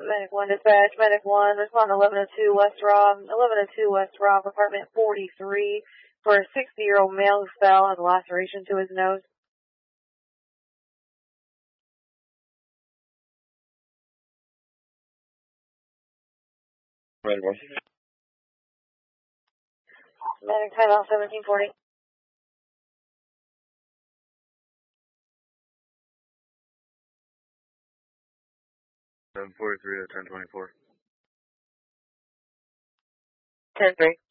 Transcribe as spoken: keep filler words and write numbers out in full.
Medic one dispatch, Medic one, respond to eleven oh two West Rob, eleven oh two West Rob, apartment forty-three, for a sixty-year-old male who fell and laceration to his nose. Medic one. Medic timeout seventeen forty. seven forty-three to ten twenty-four. ten three.